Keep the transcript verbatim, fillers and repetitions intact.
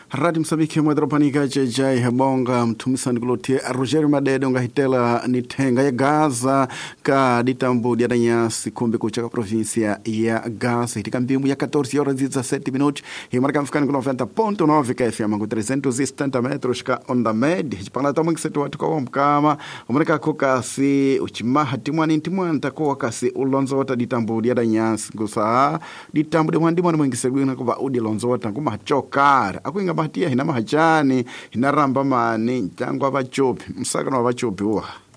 Rádio Moçambique mwedropanika jejai hebonga mtumisani kulotie Roger Madede nga hitela nitenga ya Gaza ka ditambu dia danyasi kumbi kuchaka provinsia ya Gaza hitika mbimu ya catorze horas e dezessete minutos e marca mfikani ku noventa ponto nove K F M com trezentos e setenta metros ka onda med hipana tamu kisetu watu kwa mkama umarika kokasi uchimaha timwani timwani takuwa kasi ulonzo wata ditambu dia danyasi kusa ditambu dia mwandi mwani mwengisegwina kuba udi lonzo wata kuma chokara akuinga bahatia hina mahajani hina ramba mani jangwa bachopi msaka na bachopi uwa